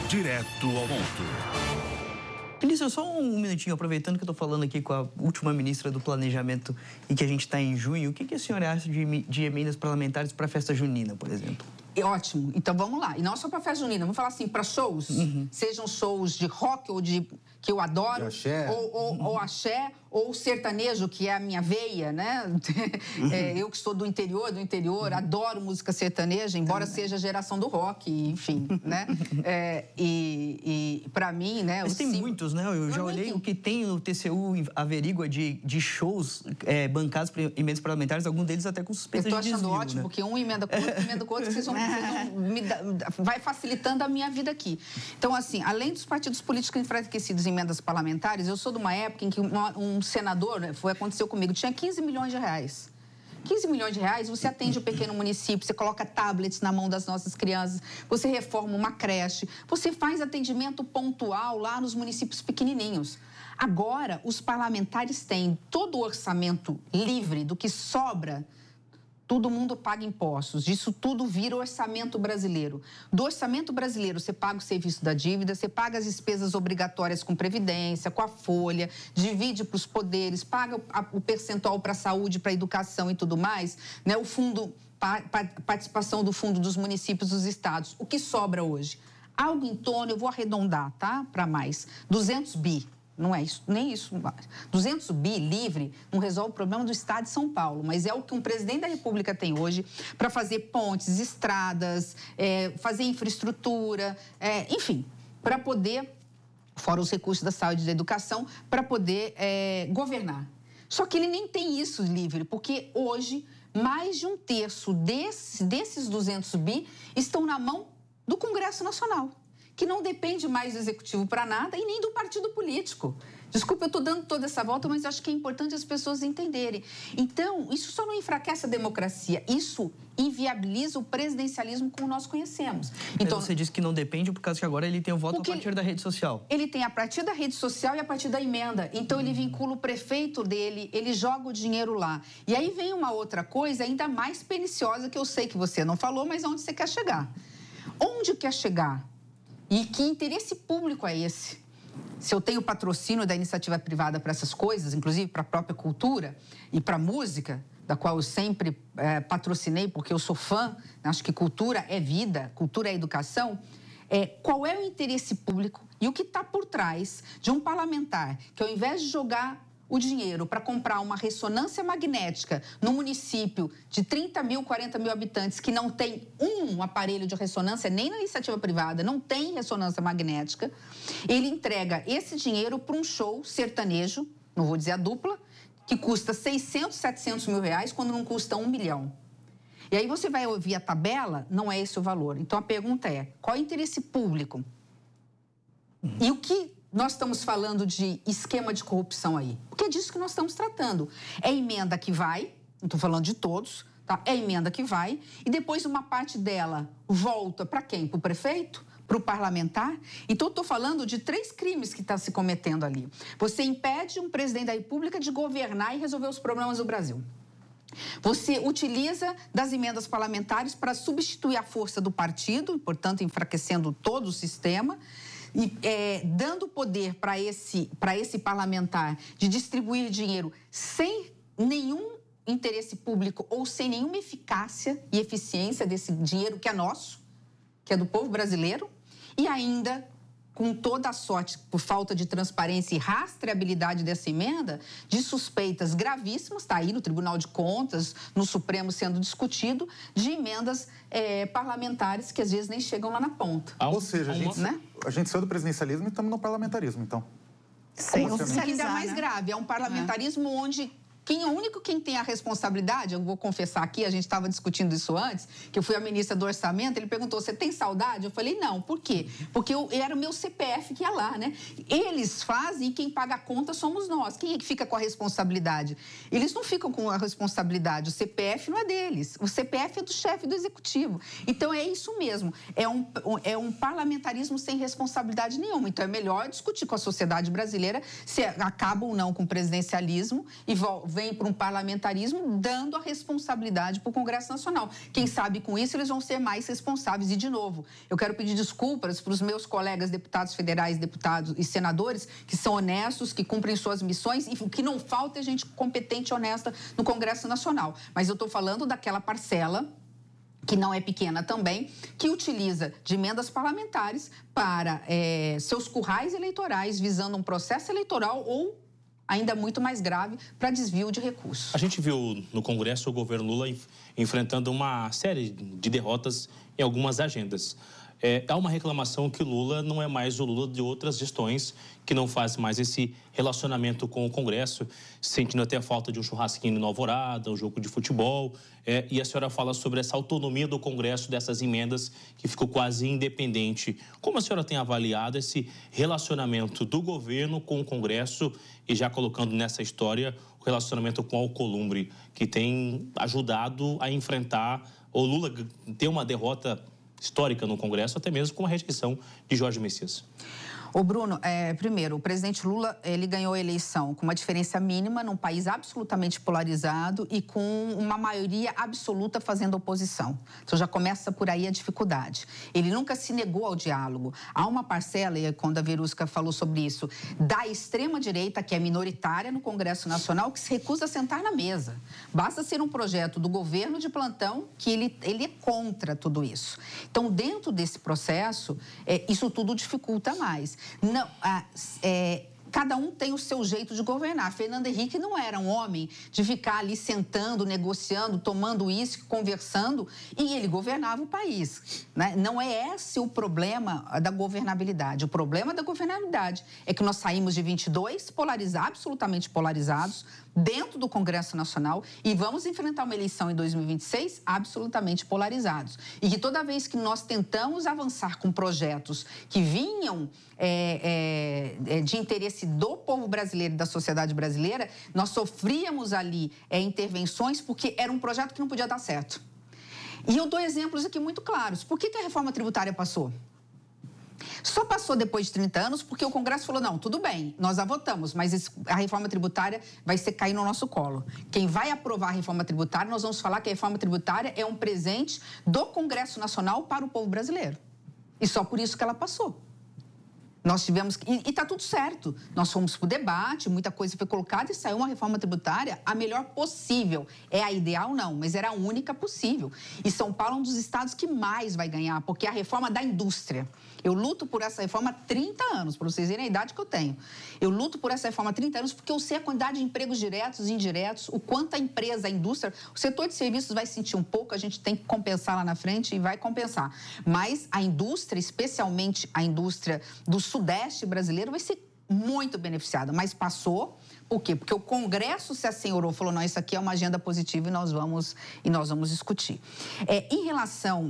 Direto ao ponto. Felício, só um minutinho, aproveitando que eu estou falando aqui com a última ministra do Planejamento e que a gente está em junho, o que a senhora acha de emendas parlamentares para a festa junina, por exemplo? Ótimo, então vamos lá. E não só para festa junina, vamos falar assim, para shows, sejam shows de rock ou de que eu adoro, de axé. Ou axé, ou sertanejo, que é a minha veia, né? Eu que sou do interior, adoro música sertaneja, embora seja a geração do rock, enfim, né? E para mim, né? Mas tem muitos, né? Eu já olhei o que tem no TCU averigua de shows bancados por emendas parlamentares, alguns deles até com suspeita de desvio. Eu estou achando ótimo, né? Porque um emenda com outro, que vocês vão vai facilitando a minha vida aqui. Então, assim, além dos partidos políticos enfraquecidos em emendas parlamentares, eu sou de uma época em que um senador, aconteceu comigo, tinha 15 milhões de reais. 15 milhões de reais, você atende o pequeno município, você coloca tablets na mão das nossas crianças, você reforma uma creche, você faz atendimento pontual lá nos municípios pequenininhos. Agora, os parlamentares têm todo o orçamento livre do que sobra. Todo mundo paga impostos, disso tudo vira orçamento brasileiro. Do orçamento brasileiro, você paga o serviço da dívida, você paga as despesas obrigatórias com previdência, com a folha, divide para os poderes, paga o percentual para a saúde, para a educação e tudo mais, né? O fundo, participação do fundo dos municípios, dos estados. O que sobra hoje? Algo em torno, eu vou arredondar, tá? Para mais, 200 bi. Não é isso, nem isso. 200 bi livre não resolve o problema do estado de São Paulo, mas é o que um presidente da República tem hoje para fazer pontes, estradas, fazer infraestrutura, enfim, para poder, fora os recursos da saúde e da educação, para poder governar. Só que ele nem tem isso livre, porque hoje mais de um terço desses 200 bi estão na mão do Congresso Nacional, que não depende mais do executivo para nada e nem do partido político. Desculpa, eu estou dando toda essa volta, mas acho que é importante as pessoas entenderem. Então, isso só não enfraquece a democracia, isso inviabiliza o presidencialismo como nós conhecemos. Então, você disse que não depende por causa que agora ele tem o voto a partir da rede social. Ele tem a partir da rede social e a partir da emenda. Então, ele vincula o prefeito dele, ele joga o dinheiro lá. E aí vem uma outra coisa ainda mais perniciosa que eu sei que você não falou, mas onde você quer chegar. Onde quer chegar? E que interesse público é esse? Se eu tenho patrocínio da iniciativa privada para essas coisas, inclusive para a própria cultura e para a música, da qual eu sempre patrocinei porque eu sou fã, acho que cultura é vida, cultura é educação, qual é o interesse público e o que está por trás de um parlamentar que, ao invés de jogar o dinheiro para comprar uma ressonância magnética no município de 30 mil, 40 mil habitantes que não tem um aparelho de ressonância, nem na iniciativa privada, não tem ressonância magnética, ele entrega esse dinheiro para um show sertanejo, não vou dizer a dupla, que custa 600, 700 mil reais, quando não custa 1 milhão. E aí você vai ouvir a tabela, não é esse o valor. Então a pergunta é, qual é o interesse público? E o que nós estamos falando de esquema de corrupção aí? Porque é disso que nós estamos tratando. É emenda que vai, não estou falando de todos, tá? É emenda que vai, e depois uma parte dela volta para quem? Para o prefeito? Para o parlamentar? Então, eu estou falando de 3 crimes que está se cometendo ali. Você impede um presidente da República de governar e resolver os problemas do Brasil. Você utiliza das emendas parlamentares para substituir a força do partido, portanto, enfraquecendo todo o sistema, e dando poder para esse parlamentar de distribuir dinheiro sem nenhum interesse público ou sem nenhuma eficácia e eficiência desse dinheiro que é nosso, que é do povo brasileiro, e ainda com toda a sorte, por falta de transparência e rastreabilidade dessa emenda, de suspeitas gravíssimas, está aí no Tribunal de Contas, no Supremo sendo discutido, de emendas parlamentares que às vezes nem chegam lá na ponta. Ou seja, a gente saiu do presidencialismo e estamos no parlamentarismo, então. Sem oficializar, ainda mais grave, é um parlamentarismo onde quem tem a responsabilidade, eu vou confessar aqui, a gente estava discutindo isso antes, que eu fui a ministra do Orçamento, ele perguntou, você tem saudade? Eu falei, não, por quê? Porque era o meu CPF que ia lá, né? Eles fazem e quem paga a conta somos nós. Quem é que fica com a responsabilidade? Eles não ficam com a responsabilidade, o CPF não é deles, o CPF é do chefe do executivo. Então é isso mesmo, é um parlamentarismo sem responsabilidade nenhuma. Então é melhor discutir com a sociedade brasileira se acaba ou não com o presidencialismo e vem para um parlamentarismo dando a responsabilidade para o Congresso Nacional. Quem sabe com isso eles vão ser mais responsáveis. E, de novo, eu quero pedir desculpas para os meus colegas deputados federais, deputados e senadores que são honestos, que cumprem suas missões e o que não falta é gente competente e honesta no Congresso Nacional. Mas eu estou falando daquela parcela, que não é pequena também, que utiliza de emendas parlamentares para seus currais eleitorais, visando um processo eleitoral ou, ainda muito mais grave, para desvio de recursos. A gente viu no Congresso o governo Lula enfrentando uma série de derrotas em algumas agendas. Há uma reclamação que Lula não é mais o Lula de outras gestões, que não faz mais esse relacionamento com o Congresso, sentindo até a falta de um churrasquinho no Alvorada, um jogo de futebol. E a senhora fala sobre essa autonomia do Congresso, dessas emendas, que ficou quase independente. Como a senhora tem avaliado esse relacionamento do governo com o Congresso e já colocando nessa história o relacionamento com o Alcolumbre, que tem ajudado a enfrentar o Lula ter uma derrota histórica no Congresso, até mesmo com a rejeição de Jorge Messias? Ô Bruno, primeiro, o presidente Lula, ele ganhou a eleição com uma diferença mínima num país absolutamente polarizado e com uma maioria absoluta fazendo oposição. Então já começa por aí a dificuldade. Ele nunca se negou ao diálogo. Há uma parcela, e quando a Verusca falou sobre isso, da extrema-direita, que é minoritária no Congresso Nacional, que se recusa a sentar na mesa. Basta ser um projeto do governo de plantão que ele é contra tudo isso. Então, dentro desse processo, isso tudo dificulta mais. Não, cada um tem o seu jeito de governar. Fernando Henrique não era um homem de ficar ali sentando, negociando, tomando uísque, conversando, e ele governava o país, né? Não é esse o problema da governabilidade. O problema da governabilidade é que nós saímos de 22 absolutamente polarizados, dentro do Congresso Nacional, e vamos enfrentar uma eleição em 2026 absolutamente polarizados. E que toda vez que nós tentamos avançar com projetos que vinham de interesse do povo brasileiro e da sociedade brasileira, nós sofríamos ali intervenções porque era um projeto que não podia dar certo. E eu dou exemplos aqui muito claros. Por que a reforma tributária passou? Só passou depois de 30 anos porque o Congresso falou, não, tudo bem, nós a votamos, mas a reforma tributária vai cair no nosso colo. Quem vai aprovar a reforma tributária, nós vamos falar que a reforma tributária é um presente do Congresso Nacional para o povo brasileiro. E só por isso que ela passou. Nós tivemos... E está tudo certo. Nós fomos para o debate, muita coisa foi colocada e saiu uma reforma tributária a melhor possível. É a ideal, não, mas era a única possível. E São Paulo é um dos estados que mais vai ganhar, porque é a reforma da indústria. Eu luto por essa reforma há 30 anos, para vocês verem a idade que eu tenho. Eu luto por essa reforma há 30 anos porque eu sei a quantidade de empregos diretos e indiretos, o quanto a empresa, a indústria, o setor de serviços vai sentir um pouco, a gente tem que compensar lá na frente e vai compensar. Mas a indústria, especialmente a indústria do Sudeste brasileiro, vai ser muito beneficiada. Mas passou, por quê? Porque o Congresso se assenhorou, falou, não, isso aqui é uma agenda positiva e nós vamos discutir. Em relação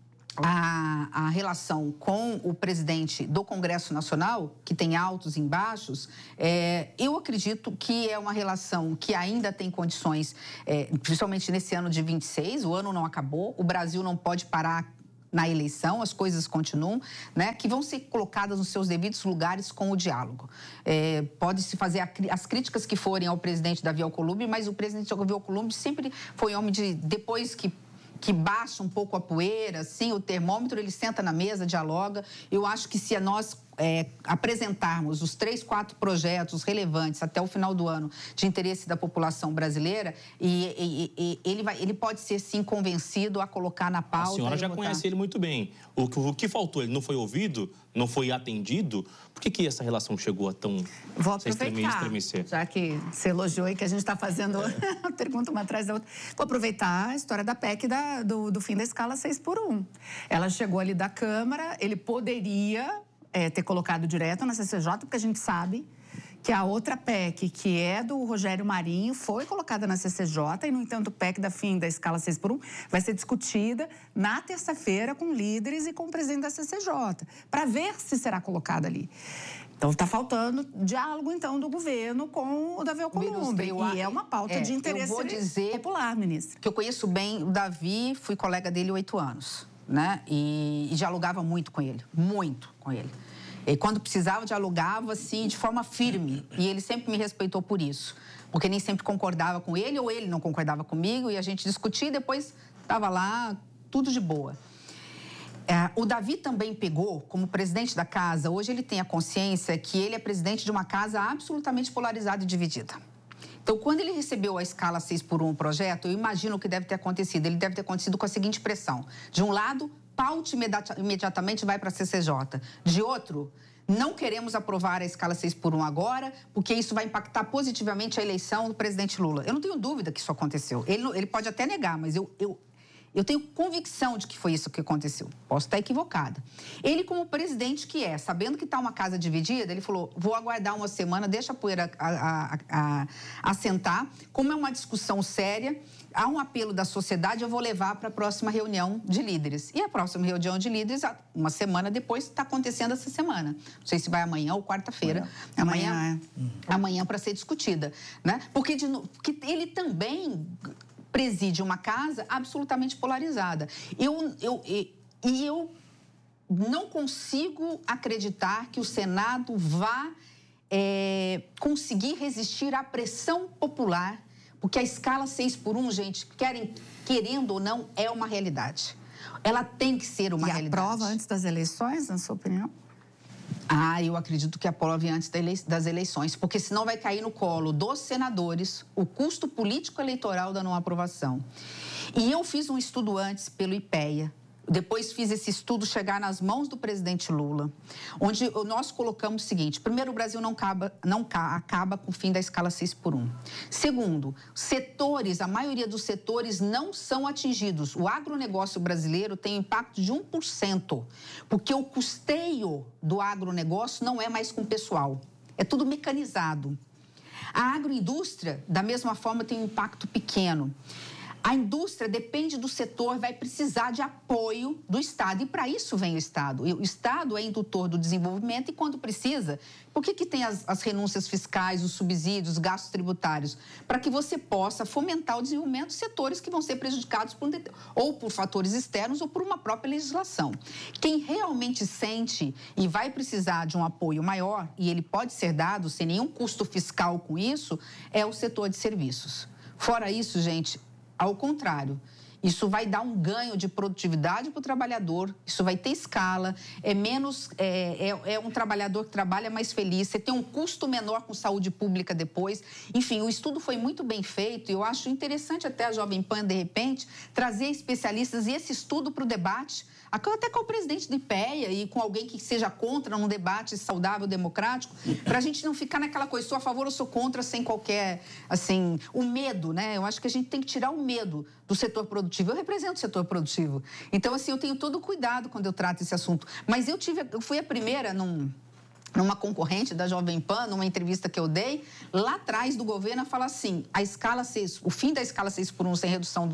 a relação com o presidente do Congresso Nacional, que tem altos e baixos, eu acredito que é uma relação que ainda tem condições, principalmente nesse ano de 26, o ano não acabou, o Brasil não pode parar na eleição, as coisas continuam, né, que vão ser colocadas nos seus devidos lugares com o diálogo. Pode-se fazer as críticas que forem ao presidente Davi Alcolumbre, mas o presidente Davi Alcolumbre sempre foi homem de, depois que baixa um pouco a poeira, assim, o termômetro, ele senta na mesa, dialoga. Eu acho que se nós apresentarmos os 3, 4 projetos relevantes até o final do ano de interesse da população brasileira, ele pode ser, sim, convencido a colocar na pauta. A senhora já conhece ele muito bem. O que faltou? Ele não foi ouvido? Não foi atendido? Por que essa relação chegou a tão... Vou aproveitar, já que você elogiou e que a gente está fazendo uma pergunta uma atrás da outra. Vou aproveitar a história da PEC do fim da escala 6x1. Ela chegou ali da Câmara, ele poderia ter colocado direto na CCJ, porque a gente sabe que a outra PEC, que é do Rogério Marinho, foi colocada na CCJ e, no entanto, o PEC da fim da escala 6x1 vai ser discutida na terça-feira com líderes e com o presidente da CCJ, para ver se será colocada ali. Então, está faltando diálogo, então, do governo com o Davi Alcolumbre. E é uma pauta de interesse popular, ministra. Que eu conheço bem o Davi, fui colega dele há 8 anos, né? E dialogava muito com ele, muito com ele. E quando precisava, dialogava, assim, de forma firme. E ele sempre me respeitou por isso. porque nem sempre concordava com ele ou ele não concordava comigo e a gente discutia e depois estava lá, tudo de boa. O Davi também pegou, como presidente da casa, hoje ele tem a consciência que ele é presidente de uma casa absolutamente polarizada e dividida. Então, quando ele recebeu a escala 6x1 o projeto, eu imagino o que deve ter acontecido. Ele deve ter acontecido com a seguinte pressão. De um lado, paute imediatamente vai para a CCJ. De outro, não queremos aprovar a escala 6x1 agora, porque isso vai impactar positivamente a eleição do presidente Lula. Eu não tenho dúvida que isso aconteceu. Ele pode até negar, mas eu tenho convicção de que foi isso que aconteceu. Posso estar equivocada. Ele, como presidente que é, sabendo que está uma casa dividida, ele falou, vou aguardar uma semana, deixa a poeira assentar. Como é uma discussão séria, há um apelo da sociedade, eu vou levar para a próxima reunião de líderes. E a próxima reunião de líderes, uma semana depois, está acontecendo essa semana. Não sei se vai amanhã ou quarta-feira. Amanhã para ser discutida, né? Porque ele também preside uma casa absolutamente polarizada. Eu não consigo acreditar que o Senado vá conseguir resistir à pressão popular, porque a escala 6x1, gente, querendo ou não, é uma realidade. Ela tem que ser uma realidade. E aprova antes das eleições, na sua opinião? Eu acredito que aprove antes das eleições, porque senão vai cair no colo dos senadores o custo político-eleitoral da não aprovação. E eu fiz um estudo antes pelo IPEA, depois fiz esse estudo chegar nas mãos do presidente Lula, onde nós colocamos o seguinte: primeiro, o Brasil não acaba com o fim da escala 6x1. Segundo, a maioria dos setores não são atingidos. O agronegócio brasileiro tem um impacto de 1%, porque o custeio do agronegócio não é mais com o pessoal, é tudo mecanizado. A agroindústria, da mesma forma, tem um impacto pequeno. A indústria depende do setor, vai precisar de apoio do Estado. E para isso vem o Estado. O Estado é indutor do desenvolvimento e, quando precisa, por que tem as renúncias fiscais, os subsídios, os gastos tributários? Para que você possa fomentar o desenvolvimento de setores que vão ser prejudicados ou por fatores externos ou por uma própria legislação. Quem realmente sente e vai precisar de um apoio maior, e ele pode ser dado sem nenhum custo fiscal com isso, é o setor de serviços. Fora isso, gente, ao contrário, isso vai dar um ganho de produtividade para o trabalhador, isso vai ter escala, é um trabalhador que trabalha mais feliz, você tem um custo menor com saúde pública depois. Enfim, o estudo foi muito bem feito e eu acho interessante até a Jovem Pan, de repente, trazer especialistas e esse estudo para o debate, até com o presidente do IPEA e com alguém que seja contra num debate saudável, democrático, para a gente não ficar naquela coisa, sou a favor ou sou contra, sem qualquer, assim, o medo, né? Eu acho que a gente tem que tirar o medo do setor produtivo. Eu represento o setor produtivo. Então, assim, eu tenho todo cuidado quando eu trato esse assunto. Mas eu fui a primeira numa concorrente da Jovem Pan, numa entrevista que eu dei, lá atrás do governo, a falar assim, o fim da escala 6x1 sem redução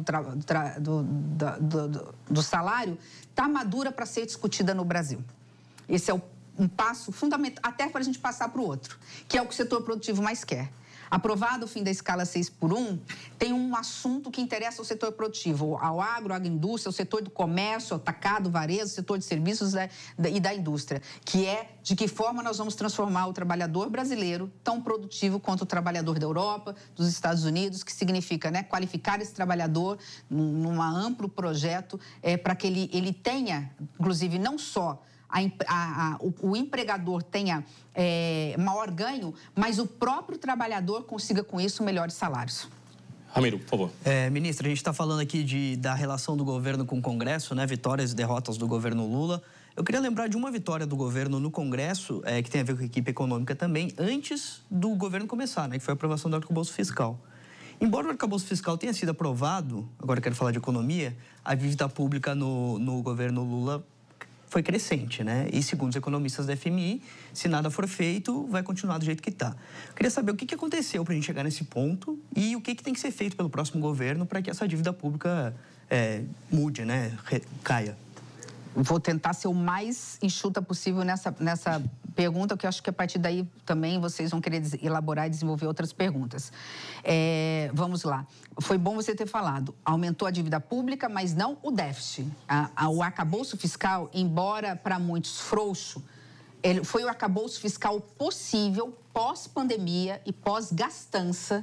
do salário está madura para ser discutida no Brasil. Esse é um passo fundamental, até para a gente passar para o outro, que é o que o setor produtivo mais quer. Aprovado o fim da escala 6x1, tem um assunto que interessa ao setor produtivo, ao agroindústria, ao setor do comércio, atacado, varejo, setor de serviços e da indústria, que é de que forma nós vamos transformar o trabalhador brasileiro tão produtivo quanto o trabalhador da Europa, dos Estados Unidos, que significa, né, qualificar esse trabalhador num amplo projeto para que ele tenha, inclusive, não só o empregador tenha maior ganho, mas o próprio trabalhador consiga com isso melhores salários. Ramiro, por favor. Ministra, a gente está falando aqui da relação do governo com o Congresso, né? Vitórias e derrotas do governo Lula. Eu queria lembrar de uma vitória do governo no Congresso, que tem a ver com a equipe econômica também, antes do governo começar, né? Que foi a aprovação do arcabouço fiscal. Embora o arcabouço fiscal tenha sido aprovado, agora eu quero falar de economia, a dívida pública no governo Lula foi crescente, né? E segundo os economistas da FMI, se nada for feito, vai continuar do jeito que está. Queria saber o que aconteceu para a gente chegar nesse ponto e o que tem que ser feito pelo próximo governo para que essa dívida pública mude, né? Caia. Vou tentar ser o mais enxuta possível nessa pergunta, que eu acho que a partir daí também vocês vão querer elaborar e desenvolver outras perguntas. Vamos lá. Foi bom você ter falado. Aumentou a dívida pública, mas não o déficit. O arcabouço fiscal, embora para muitos frouxo, foi o arcabouço fiscal possível pós-pandemia e pós-gastança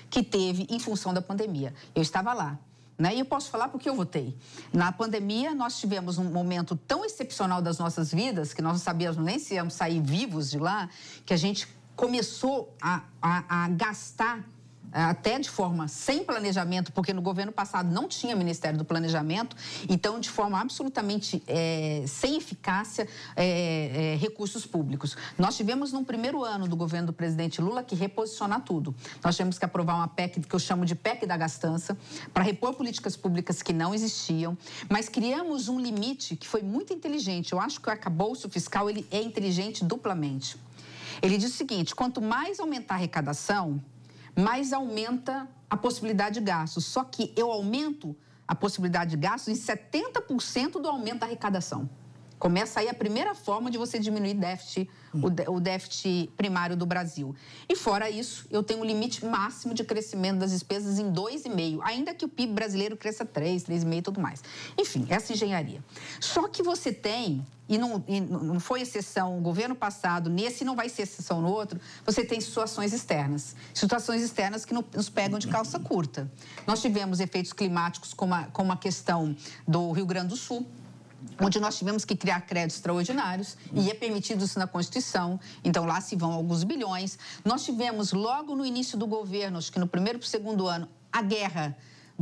que teve em função da pandemia. Eu estava lá. Né? E eu posso falar porque eu votei. Na pandemia, nós tivemos um momento tão excepcional das nossas vidas, que nós não sabíamos nem se íamos sair vivos de lá, que a gente começou a gastar até de forma sem planejamento, porque no governo passado não tinha Ministério do Planejamento, então de forma absolutamente sem eficácia recursos públicos. Nós tivemos num primeiro ano do governo do presidente Lula que reposicionar tudo. Nós tivemos que aprovar uma PEC que eu chamo de PEC da gastança, para repor políticas públicas que não existiam, mas criamos um limite que foi muito inteligente. Eu acho que o arcabouço fiscal ele é inteligente duplamente. Ele diz o seguinte: quanto mais aumentar a arrecadação, mais aumenta a possibilidade de gastos. Só que eu aumento a possibilidade de gastos em 70% do aumento da arrecadação. Começa aí a primeira forma de você diminuir déficit, o déficit primário do Brasil. E fora isso, eu tenho um limite máximo de crescimento das despesas em 2,5%, ainda que o PIB brasileiro cresça 3, 3,5% e tudo mais. Enfim, essa engenharia. Só que você tem, e não foi exceção o governo passado, nesse não vai ser exceção no outro, você tem situações externas. Situações externas que nos pegam de calça curta. Nós tivemos efeitos climáticos como a questão do Rio Grande do Sul, onde nós tivemos que criar créditos extraordinários, e é permitido isso na Constituição, então lá se vão alguns bilhões. Nós tivemos, logo no início do governo, acho que no primeiro para o segundo ano, a guerra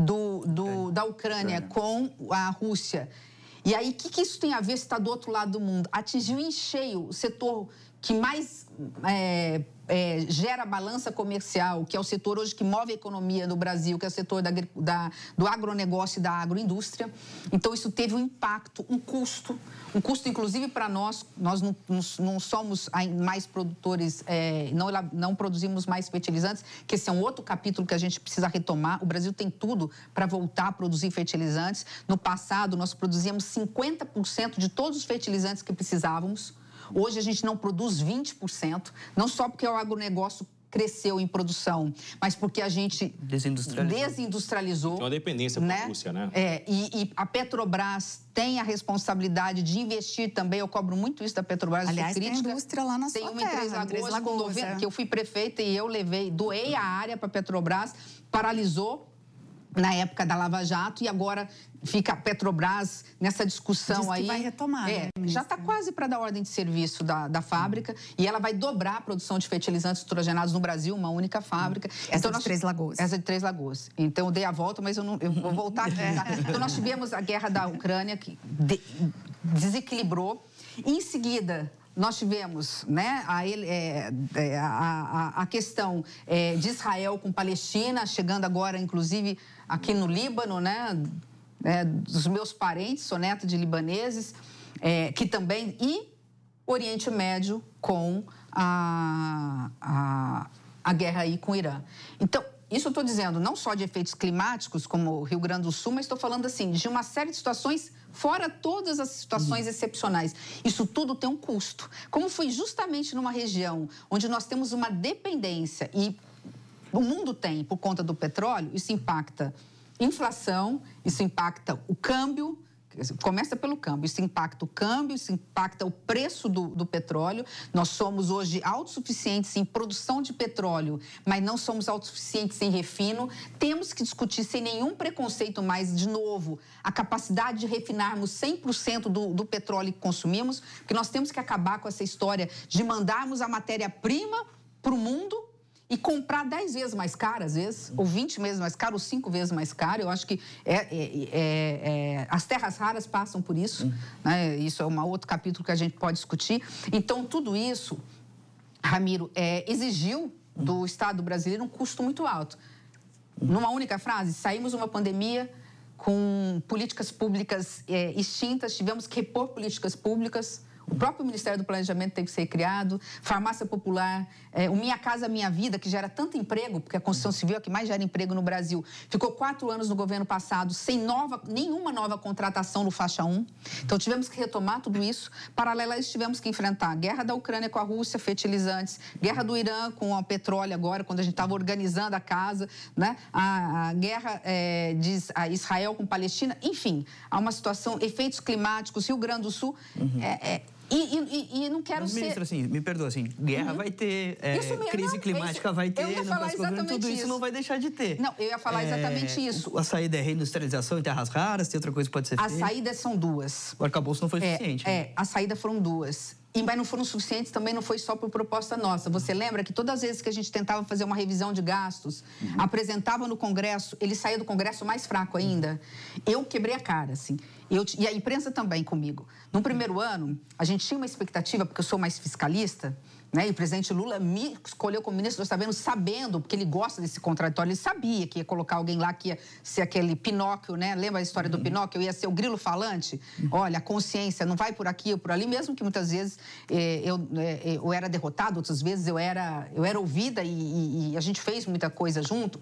da Ucrânia com a Rússia. E aí, o que isso tem a ver se está do outro lado do mundo? Atingiu em cheio o setor que mais gera balança comercial, que é o setor hoje que move a economia do Brasil, que é o setor do agronegócio e da agroindústria. Então, isso teve um impacto, um custo inclusive para nós. Nós não somos mais produtores, não produzimos mais fertilizantes, que esse é um outro capítulo que a gente precisa retomar. O Brasil tem tudo para voltar a produzir fertilizantes. No passado, nós produzíamos 50% de todos os fertilizantes que precisávamos. Hoje a gente não produz 20%, não só porque o agronegócio cresceu em produção, mas porque a gente desindustrializou. Tem uma dependência com a Rússia, né? E a Petrobras tem a responsabilidade de investir também. Eu cobro muito isso da Petrobras. Aliás, tem indústria lá na sua terra, em Três Lagoas, que eu fui prefeita e eu doei a área para a Petrobras, paralisou na época da Lava Jato, e agora fica a Petrobras nessa discussão. Diz que aí. Vai retomar, né, já está quase para dar ordem de serviço da fábrica, e ela vai dobrar a produção de fertilizantes nitrogenados no Brasil, uma única fábrica. Essa de Três Lagoas. Essa de Três Lagoas. Então, eu dei a volta, mas eu vou voltar aqui. Então, nós tivemos a guerra da Ucrânia, que desequilibrou. Em seguida, nós tivemos, né, a questão de Israel com Palestina, chegando agora, inclusive, aqui no Líbano, né, dos meus parentes, sou neta de libaneses, que também... E Oriente Médio com a guerra aí com o Irã. Então, isso eu estou dizendo não só de efeitos climáticos, como o Rio Grande do Sul, mas estou falando, assim, de uma série de situações, fora todas as situações excepcionais. Isso tudo tem um custo. Como foi justamente numa região onde nós temos uma dependência, e o mundo tem, por conta do petróleo, isso impacta inflação, isso impacta o câmbio. Começa pelo câmbio, isso impacta o câmbio, isso impacta o preço do petróleo. Nós somos hoje autossuficientes em produção de petróleo, mas não somos autossuficientes em refino. Temos que discutir sem nenhum preconceito mais, de novo, a capacidade de refinarmos 100% do petróleo que consumimos, porque nós temos que acabar com essa história de mandarmos a matéria-prima para o mundo e comprar 10 vezes mais caro, às vezes, ou 20 vezes mais caro, ou 5 vezes mais caro. Eu acho que as terras raras passam por isso, né? Isso é um outro capítulo que a gente pode discutir. Então, tudo isso, Ramiro, exigiu do Estado brasileiro um custo muito alto. Numa única frase, saímos de uma pandemia com políticas públicas extintas, tivemos que repor políticas públicas. O próprio Ministério do Planejamento teve que ser criado, farmácia popular, o Minha Casa Minha Vida, que gera tanto emprego, porque a Construção Civil é a que mais gera emprego no Brasil, ficou 4 anos no governo passado sem nenhuma nova contratação no faixa 1. Então, tivemos que retomar tudo isso. Paralelo a isso, tivemos que enfrentar a guerra da Ucrânia com a Rússia, fertilizantes, guerra do Irã com o petróleo agora, quando a gente estava organizando a casa, né? A guerra de Israel com Palestina. Enfim, há uma situação, efeitos climáticos, Rio Grande do Sul... E não quero ser... Ministro, assim, me perdoa, assim, guerra vai ter, crise climática vai ter, eu ia falar exatamente tudo isso não vai deixar de ter. Não, eu ia falar exatamente isso. A saída é reindustrialização em terras raras, tem outra coisa que pode ser feita? As saídas são duas. O arcabouço não foi suficiente. A saída foram duas. Mas não foram suficientes, também não foi só por proposta nossa. Você lembra que todas as vezes que a gente tentava fazer uma revisão de gastos, apresentava no Congresso, ele saía do Congresso mais fraco ainda. Eu quebrei a cara, assim. E a imprensa também comigo. No primeiro ano, a gente tinha uma expectativa, porque eu sou mais fiscalista, né? E o presidente Lula me escolheu como ministro do Orçamento sabendo, porque ele gosta desse contraditório, ele sabia que ia colocar alguém lá que ia ser aquele Pinóquio, né? Lembra a história do Pinóquio? Ia ser o grilo falante? Olha, a consciência não vai por aqui ou por ali, mesmo que muitas vezes eu era derrotado, outras vezes eu era ouvida e a gente fez muita coisa junto.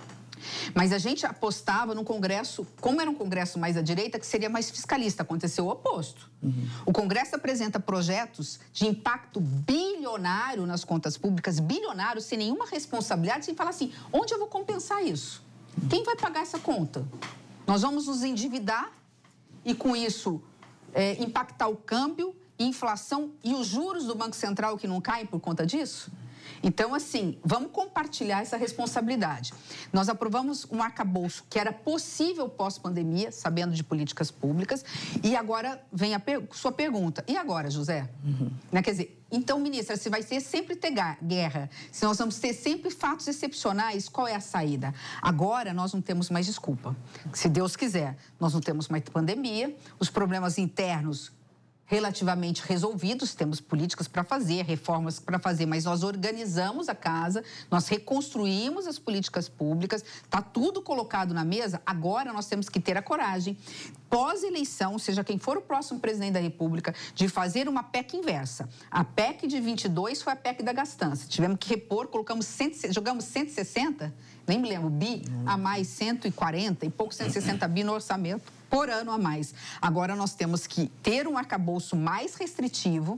Mas a gente apostava no Congresso, como era um Congresso mais à direita, que seria mais fiscalista. Aconteceu o oposto. O Congresso apresenta projetos de impacto bilionário nas contas públicas, bilionário, sem nenhuma responsabilidade, sem falar assim, onde eu vou compensar isso? Quem vai pagar essa conta? Nós vamos nos endividar e, com isso, impactar o câmbio, inflação e os juros do Banco Central que não caem por conta disso? Então, assim, vamos compartilhar essa responsabilidade. Nós aprovamos um arcabouço que era possível pós-pandemia, sabendo de políticas públicas, e agora vem a sua pergunta. E agora, José? Né? Quer dizer, então, ministra, se vai ser sempre ter guerra, se nós vamos ter sempre fatos excepcionais, qual é a saída? Agora, nós não temos mais desculpa. Se Deus quiser, nós não temos mais pandemia, os problemas internos relativamente resolvidos, temos políticas para fazer, reformas para fazer, mas nós organizamos a casa, nós reconstruímos as políticas públicas, está tudo colocado na mesa, agora nós temos que ter a coragem, pós-eleição, seja quem for o próximo presidente da República, de fazer uma PEC inversa. A PEC de 22 foi a PEC da gastança, tivemos que repor, jogamos 160, nem me lembro, a mais 140 e pouco 160 bi no orçamento por ano a mais. Agora nós temos que ter um arcabouço mais restritivo,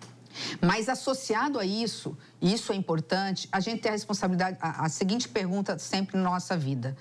mas associado a isso, e isso é importante, a gente tem a responsabilidade, a seguinte pergunta sempre na nossa vida.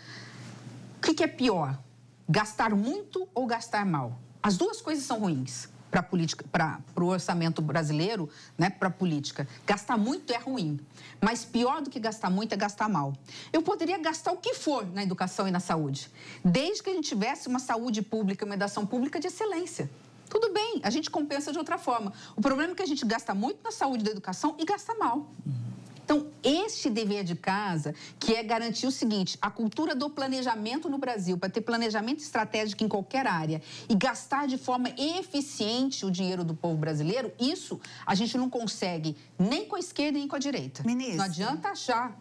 O que é pior? Gastar muito ou gastar mal? As duas coisas são ruins para a política, para o orçamento brasileiro, né, para a política. Gastar muito é ruim, mas pior do que gastar muito é gastar mal. Eu poderia gastar o que for na educação e na saúde, desde que a gente tivesse uma saúde pública, uma educação pública de excelência. Tudo bem, a gente compensa de outra forma. O problema é que a gente gasta muito na saúde e na educação e gasta mal. Então, este dever de casa, que é garantir o seguinte, a cultura do planejamento no Brasil, para ter planejamento estratégico em qualquer área e gastar de forma eficiente o dinheiro do povo brasileiro, isso a gente não consegue nem com a esquerda nem com a direita. Ministro. Não adianta achar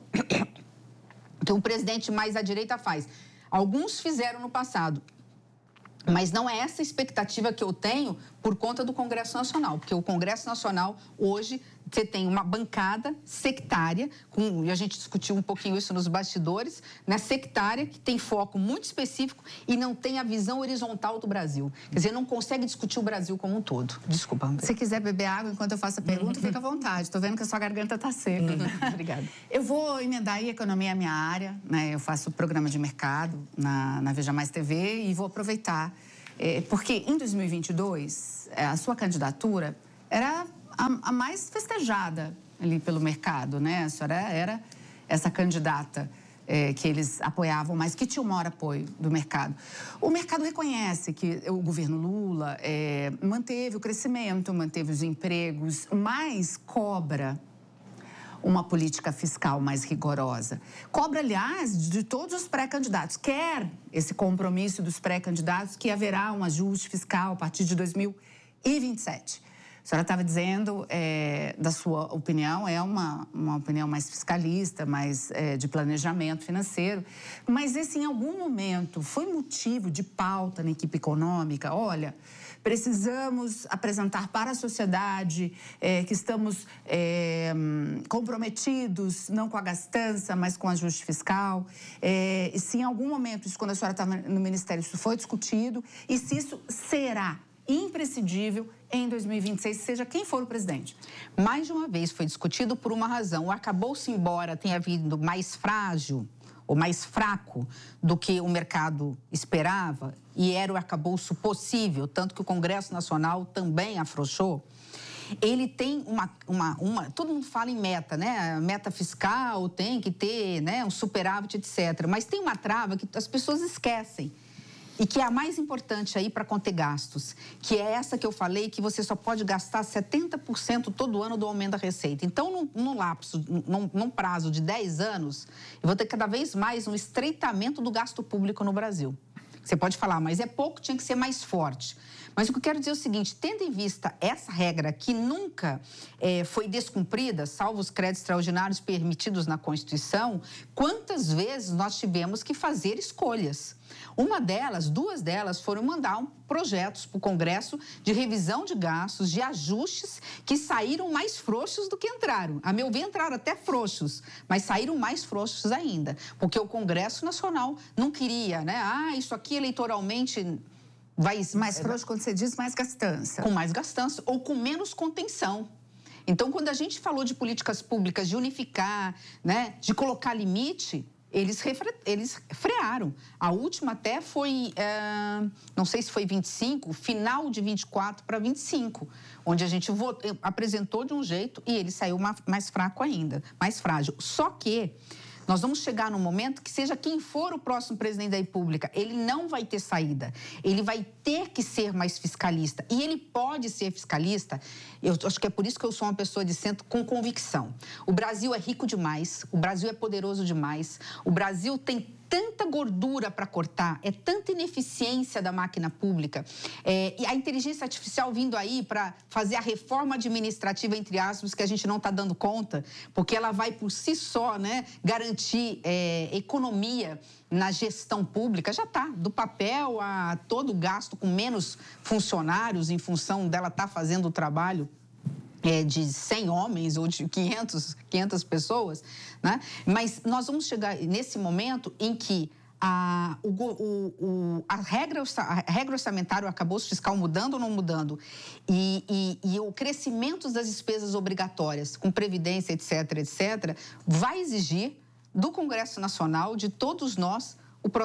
que um presidente mais à direita faz. Alguns fizeram no passado. Mas não é essa expectativa que eu tenho por conta do Congresso Nacional, porque o Congresso Nacional, hoje, você tem uma bancada sectária, e a gente discutiu um pouquinho isso nos bastidores, né, sectária, que tem foco muito específico e não tem a visão horizontal do Brasil. Quer dizer, não consegue discutir o Brasil como um todo. Desculpa, André. Se quiser beber água enquanto eu faço a pergunta, fica à vontade. Estou vendo que a sua garganta está seca. Obrigada. Eu vou emendar aí, economia é a minha área, né? Eu faço programa de mercado na Veja Mais TV e vou aproveitar. Porque em 2022, a sua candidatura era a mais festejada ali pelo mercado, né? A senhora era essa candidata que eles apoiavam, mas que tinha o maior apoio do mercado. O mercado reconhece que o governo Lula manteve o crescimento, manteve os empregos, mas cobra uma política fiscal mais rigorosa. Cobra, aliás, de todos os pré-candidatos. Quer esse compromisso dos pré-candidatos que haverá um ajuste fiscal a partir de 2027. A senhora estava dizendo, da sua opinião, é uma opinião mais fiscalista, mais de planejamento financeiro, mas esse, em algum momento, foi motivo de pauta na equipe econômica? Olha, precisamos apresentar para a sociedade que estamos comprometidos, não com a gastança, mas com o ajuste fiscal. E se em algum momento, isso, quando a senhora estava no Ministério, isso foi discutido, e se isso será imprescindível em 2026, seja quem for o presidente. Mais de uma vez foi discutido por uma razão. O arcabouço, embora tenha vindo mais frágil, ou mais fraco do que o mercado esperava, e era o arcabouço possível, tanto que o Congresso Nacional também afrouxou, ele tem todo mundo fala em meta, né? Meta fiscal, tem que ter, né, um superávit, etc. Mas tem uma trava que as pessoas esquecem. E que é a mais importante aí para conter gastos, que é essa que eu falei, que você só pode gastar 70% todo ano do aumento da receita. Então, num prazo de 10 anos, eu vou ter cada vez mais um estreitamento do gasto público no Brasil. Você pode falar, mas é pouco, tinha que ser mais forte. Mas o que eu quero dizer é o seguinte, tendo em vista essa regra que nunca foi descumprida, salvo os créditos extraordinários permitidos na Constituição, quantas vezes nós tivemos que fazer escolhas? Duas delas foram mandar projetos para o Congresso de revisão de gastos, de ajustes que saíram mais frouxos do que entraram. A meu ver, entraram até frouxos, mas saíram mais frouxos ainda, porque o Congresso Nacional não queria, né? Isso aqui eleitoralmente vai... Mais frouxo, quando você diz, mais gastança. Com mais gastança ou com menos contenção. Então, quando a gente falou de políticas públicas, de unificar, né, de colocar limite... Eles frearam. A última até foi, não sei se foi 25, final de 24 para 25, onde a gente apresentou de um jeito e ele saiu mais fraco ainda, mais frágil. Só que nós vamos chegar num momento que, seja quem for o próximo presidente da República, ele não vai ter saída. Ele vai ter que ser mais fiscalista. E ele pode ser fiscalista, eu acho que é por isso que eu sou uma pessoa de centro com convicção. O Brasil é rico demais, o Brasil é poderoso demais, o Brasil tem tanta gordura para cortar, é tanta ineficiência da máquina pública, e a inteligência artificial vindo aí para fazer a reforma administrativa, entre aspas, que a gente não está dando conta, porque ela vai por si só, né, garantir economia na gestão pública, já está, do papel a todo gasto com menos funcionários em função dela estar fazendo o trabalho de 100 homens ou de 500 pessoas, né? Mas nós vamos chegar nesse momento em que a regra orçamentária, o arcabouço fiscal mudando ou não mudando, e o crescimento das despesas obrigatórias, com previdência, etc., vai exigir do Congresso Nacional, de todos nós,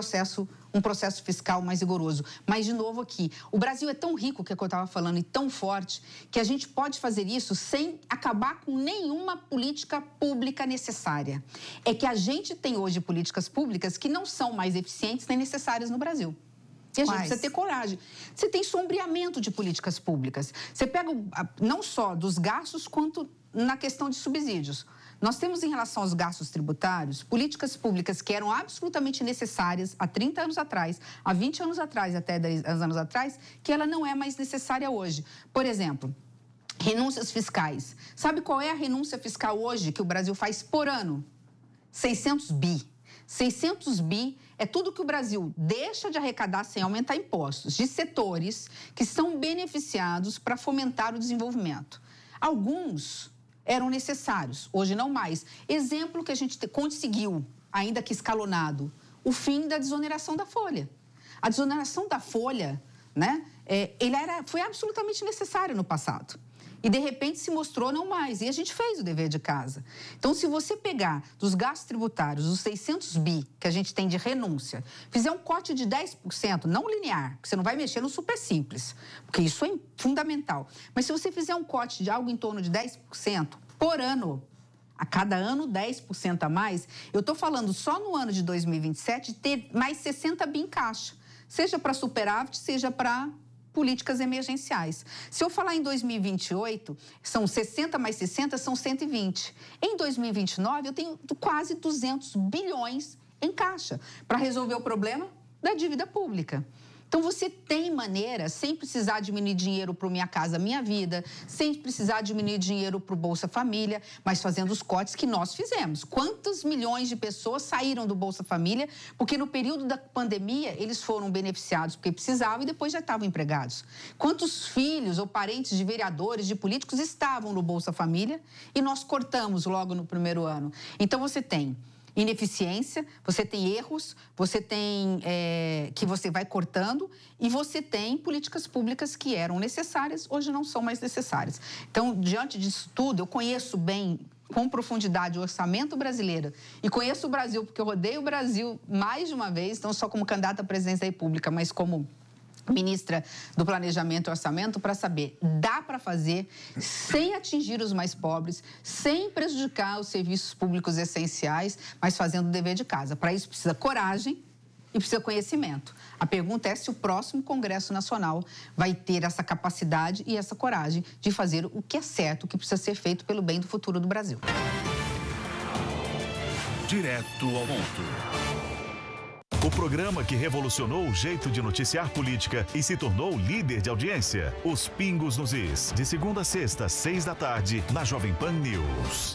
um processo fiscal mais rigoroso. Mas, de novo aqui, o Brasil é tão rico, que é o que eu estava falando, e tão forte, que a gente pode fazer isso sem acabar com nenhuma política pública necessária. É que a gente tem hoje políticas públicas que não são mais eficientes nem necessárias no Brasil. E a gente precisa ter coragem. Você tem sombreamento de políticas públicas. Você pega não só dos gastos, quanto na questão de subsídios. Nós temos, em relação aos gastos tributários, políticas públicas que eram absolutamente necessárias há 30 anos atrás, há 20 anos atrás, até 10 anos atrás, que ela não é mais necessária hoje. Por exemplo, renúncias fiscais. Sabe qual é a renúncia fiscal hoje que o Brasil faz por ano? 600 bi. 600 bi é tudo que o Brasil deixa de arrecadar sem aumentar impostos, de setores que são beneficiados para fomentar o desenvolvimento. Alguns eram necessários, hoje não mais. Exemplo que a gente conseguiu, ainda que escalonado, o fim da desoneração da folha. A desoneração da folha, né, foi absolutamente necessária no passado. E, de repente, se mostrou não mais. E a gente fez o dever de casa. Então, se você pegar dos gastos tributários, os 600 bi que a gente tem de renúncia, fizer um corte de 10%, não linear, porque você não vai mexer no super simples, porque isso é fundamental. Mas se você fizer um corte de algo em torno de 10% por ano, a cada ano 10% a mais, eu estou falando só no ano de 2027 ter mais 60 bi em caixa, seja para superávit, seja para políticas emergenciais. Se eu falar em 2028, são 60 mais 60, são 120. Em 2029, eu tenho quase 200 bilhões em caixa para resolver o problema da dívida pública. Então, você tem maneira, sem precisar diminuir dinheiro para o Minha Casa Minha Vida, sem precisar diminuir dinheiro para o Bolsa Família, mas fazendo os cortes que nós fizemos. Quantos milhões de pessoas saíram do Bolsa Família porque no período da pandemia eles foram beneficiados porque precisavam e depois já estavam empregados? Quantos filhos ou parentes de vereadores, de políticos estavam no Bolsa Família e nós cortamos logo no primeiro ano? Então, você tem ineficiência, você tem erros, você tem que você vai cortando e você tem políticas públicas que eram necessárias, hoje não são mais necessárias. Então, diante disso tudo, eu conheço bem com profundidade o orçamento brasileiro e conheço o Brasil, porque eu rodei o Brasil mais de uma vez, não só como candidata à presidência da República, mas como ministra do Planejamento e Orçamento, para saber, dá para fazer sem atingir os mais pobres, sem prejudicar os serviços públicos essenciais, mas fazendo o dever de casa. Para isso precisa coragem e precisa conhecimento. A pergunta é se o próximo Congresso Nacional vai ter essa capacidade e essa coragem de fazer o que é certo, o que precisa ser feito pelo bem do futuro do Brasil. Direto ao ponto. O programa que revolucionou o jeito de noticiar política e se tornou líder de audiência. Os Pingos nos Is. De segunda a sexta, 6 da tarde, na Jovem Pan News.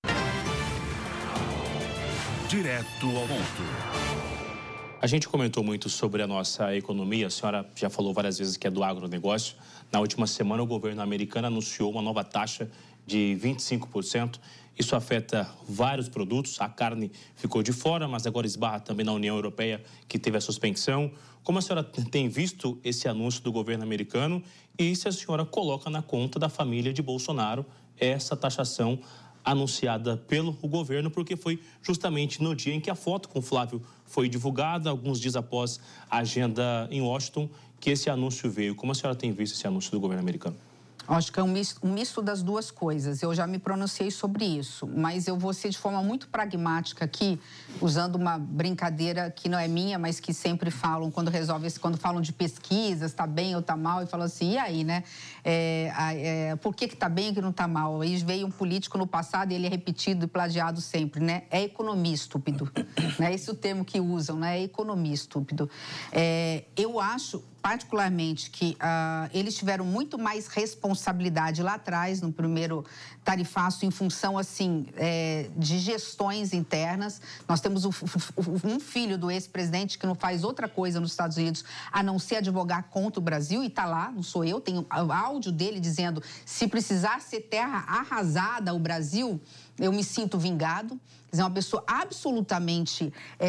Direto ao ponto. A gente comentou muito sobre a nossa economia. A senhora já falou várias vezes que é do agronegócio. Na última semana, o governo americano anunciou uma nova taxa de 25%. Isso afeta vários produtos. A carne ficou de fora, mas agora esbarra também na União Europeia, que teve a suspensão. Como a senhora tem visto esse anúncio do governo americano e se a senhora coloca na conta da família de Bolsonaro essa taxação anunciada pelo governo, porque foi justamente no dia em que a foto com o Flávio foi divulgada, alguns dias após a agenda em Washington, que esse anúncio veio. Como a senhora tem visto esse anúncio do governo americano? Acho que é um misto das duas coisas. Eu já me pronunciei sobre isso, mas eu vou ser de forma muito pragmática aqui, usando uma brincadeira que não é minha, mas que sempre falam quando falam de pesquisas, está bem ou está mal, e falam assim, e aí, né? Por que está bem e que não está mal? Aí veio um político no passado e ele é repetido e plagiado sempre, né? É economia estúpido. Né? Esse é o termo que usam, né? É economia estúpido. Eu acho particularmente que eles tiveram muito mais responsabilidade lá atrás, no primeiro tarifaço, em função, assim, de gestões internas. Nós temos um filho do ex-presidente que não faz outra coisa nos Estados Unidos a não ser advogar contra o Brasil, e está lá, não sou eu, tenho áudio dele dizendo, se precisar ser terra arrasada o Brasil, eu me sinto vingado. Quer dizer, uma pessoa absolutamente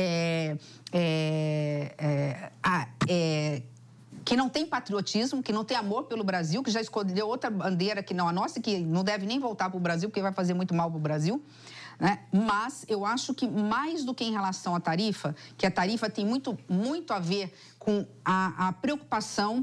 que não tem patriotismo, que não tem amor pelo Brasil, que já escolheu outra bandeira que não a nossa, que não deve nem voltar para o Brasil, porque vai fazer muito mal para o Brasil. Né? Mas eu acho que mais do que em relação à tarifa, que a tarifa tem muito a ver com a preocupação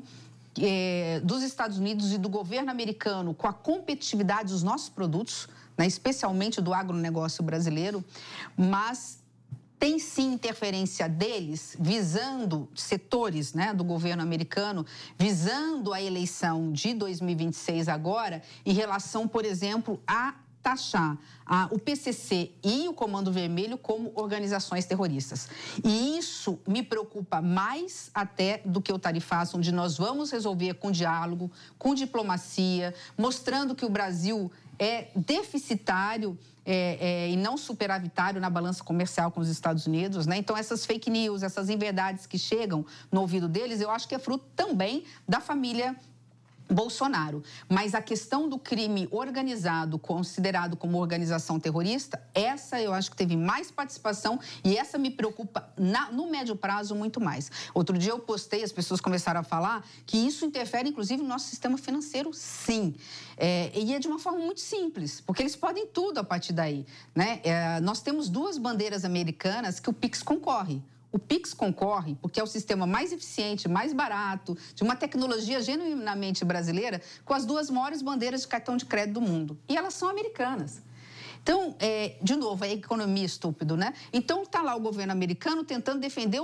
dos Estados Unidos e do governo americano com a competitividade dos nossos produtos, né? Especialmente do agronegócio brasileiro, mas tem sim interferência deles, visando setores, né, do governo americano, visando a eleição de 2026 agora, em relação, por exemplo, a taxar o PCC e o Comando Vermelho como organizações terroristas. E isso me preocupa mais até do que o tarifaço, onde nós vamos resolver com diálogo, com diplomacia, mostrando que o Brasil é deficitário e não superavitário na balança comercial com os Estados Unidos, né? Então, essas fake news, essas inverdades que chegam no ouvido deles, eu acho que é fruto também da família Bolsonaro. Mas a questão do crime organizado, considerado como organização terrorista, essa eu acho que teve mais participação e essa me preocupa no médio prazo muito mais. Outro dia eu postei, as pessoas começaram a falar que isso interfere, inclusive, no nosso sistema financeiro, sim. E é de uma forma muito simples, porque eles podem tudo a partir daí, né? Nós temos duas bandeiras americanas que o PIX concorre. O PIX concorre porque é o sistema mais eficiente, mais barato, de uma tecnologia genuinamente brasileira, com as duas maiores bandeiras de cartão de crédito do mundo. E elas são americanas. Então, de novo, é economia estúpido, né? Então, está lá o governo americano tentando defender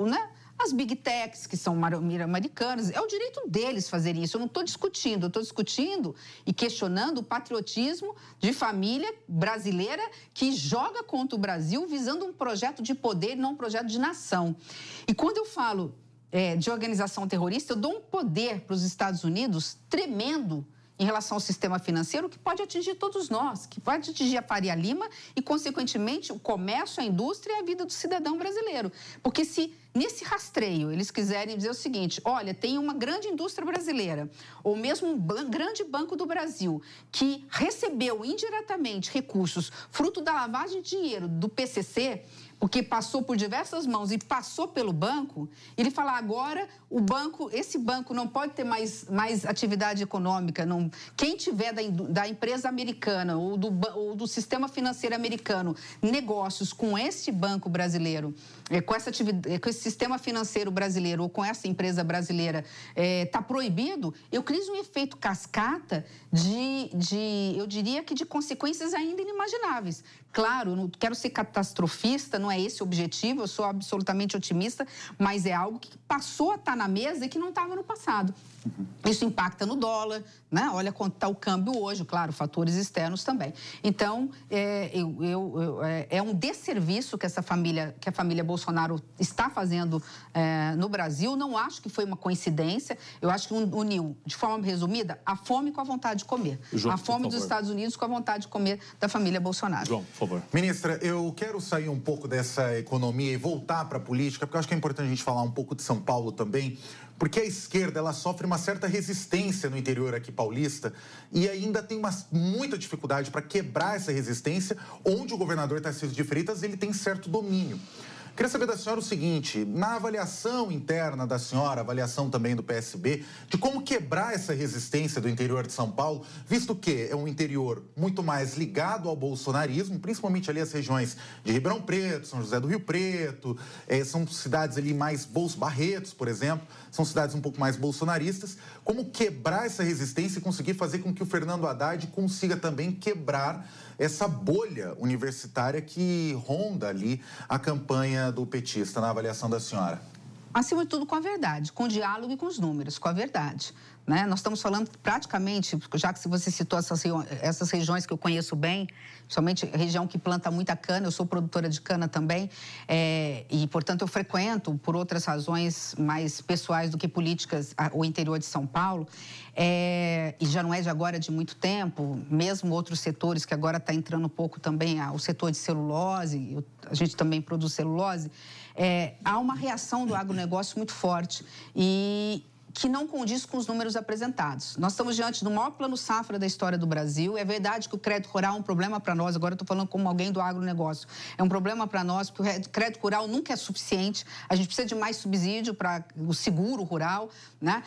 as big techs, que são americanas. É o direito deles fazerem isso. Eu não estou discutindo. Eu estou discutindo e questionando o patriotismo de família brasileira que joga contra o Brasil visando um projeto de poder e não um projeto de nação. E quando eu falo de organização terrorista, eu dou um poder para os Estados Unidos tremendo em relação ao sistema financeiro, que pode atingir todos nós, que pode atingir a Faria Lima e, consequentemente, o comércio, a indústria e a vida do cidadão brasileiro. Porque se nesse rastreio eles quiserem dizer o seguinte, olha, tem uma grande indústria brasileira, ou mesmo um grande banco do Brasil, que recebeu indiretamente recursos fruto da lavagem de dinheiro do PCC, porque passou por diversas mãos e passou pelo banco, ele fala agora esse banco não pode ter mais atividade econômica. Não, quem tiver da empresa americana ou do sistema financeiro americano negócios com esse banco brasileiro, com esse sistema financeiro brasileiro ou com essa empresa brasileira, está proibido, eu crio um efeito cascata eu diria que de consequências ainda inimagináveis. Claro, eu não quero ser catastrofista, não é esse o objetivo, eu sou absolutamente otimista, mas é algo que passou a estar na mesa e que não estava no passado. Isso impacta no dólar, né? Olha quanto está o câmbio hoje, claro, fatores externos também. Então, é um desserviço que a família Bolsonaro está fazendo no Brasil. Não acho que foi uma coincidência. Eu acho que uniu, de forma resumida, a fome com a vontade de comer. João, a fome dos Estados Unidos com a vontade de comer da família Bolsonaro. João, por favor. Ministra, eu quero sair um pouco dessa economia e voltar para a política, porque eu acho que é importante a gente falar um pouco de São Paulo também, porque a esquerda ela sofre uma certa resistência no interior aqui paulista e ainda tem muita dificuldade para quebrar essa resistência, onde o governador Tarcísio de Freitas ele tem certo domínio. Queria saber da senhora o seguinte, na avaliação interna da senhora, avaliação também do PSB, de como quebrar essa resistência do interior de São Paulo, visto que é um interior muito mais ligado ao bolsonarismo, principalmente ali as regiões de Ribeirão Preto, São José do Rio Preto, são cidades ali mais Barretos, por exemplo, são cidades um pouco mais bolsonaristas. Como quebrar essa resistência e conseguir fazer com que o Fernando Haddad consiga também quebrar essa bolha universitária que ronda ali a campanha do petista, na avaliação da senhora? Acima de tudo, com a verdade, com o diálogo e com os números, com a verdade. Né? Nós estamos falando praticamente, já que você citou essas regiões que eu conheço bem, principalmente região que planta muita cana, eu sou produtora de cana também, e, portanto, eu frequento, por outras razões mais pessoais do que políticas, o interior de São Paulo, e já não é de agora, de muito tempo, mesmo outros setores que agora está entrando um pouco também, o setor de celulose, a gente também produz celulose, há uma reação do agronegócio muito forte e que não condiz com os números apresentados. Nós estamos diante do maior plano safra da história do Brasil. É verdade que o crédito rural é um problema para nós, agora eu estou falando como alguém do agronegócio. É um problema para nós, porque o crédito rural nunca é suficiente, a gente precisa de mais subsídio para o seguro rural, né?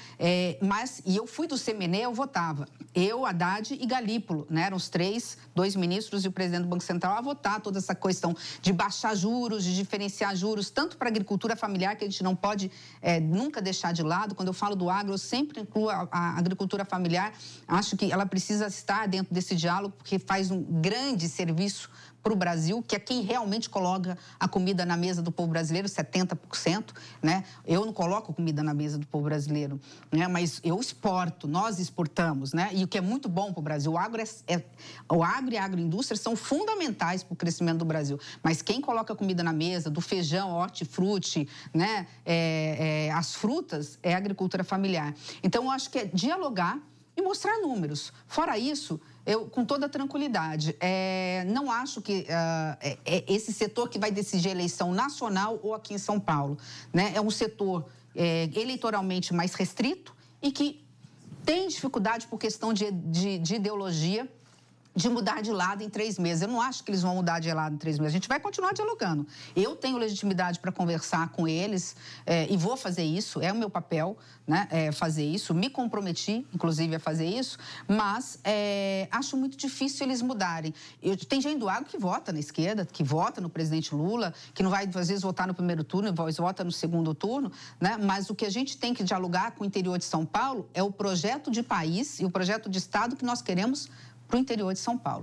E eu fui do CMN, eu votava. Eu, Haddad e Galípolo, né? Eram os dois ministros e o presidente do Banco Central a votar toda essa questão de baixar juros, de diferenciar juros, tanto para a agricultura familiar, que a gente não pode nunca deixar de lado. Quando eu falo do agro, eu sempre incluo a agricultura familiar. Acho que ela precisa estar dentro desse diálogo, porque faz um grande serviço para o Brasil, que é quem realmente coloca a comida na mesa do povo brasileiro, 70%, né? Eu não coloco comida na mesa do povo brasileiro, né? Mas eu exporto, nós exportamos, né? E o que é muito bom para o Brasil, o agro e a agroindústria são fundamentais para o crescimento do Brasil. Mas quem coloca comida na mesa, do feijão, hortifruti, né? As frutas, é a agricultura familiar. Então, eu acho que é dialogar e mostrar números. Fora isso, eu, com toda tranquilidade, não acho que esse setor que vai decidir a eleição nacional ou aqui em São Paulo, né? É um setor eleitoralmente mais restrito e que tem dificuldade por questão de ideologia de mudar de lado em 3 meses. Eu não acho que eles vão mudar de lado em 3 meses. A gente vai continuar dialogando. Eu tenho legitimidade para conversar com eles e vou fazer isso. É o meu papel, né? Fazer isso. Me comprometi, inclusive, a fazer isso. Mas acho muito difícil eles mudarem. Tem gente do agro que vota na esquerda, que vota no presidente Lula, que não vai, às vezes, votar no primeiro turno, às vezes vota no segundo turno, né? Mas o que a gente tem que dialogar com o interior de São Paulo é o projeto de país e o projeto de Estado que nós queremos para o interior de São Paulo.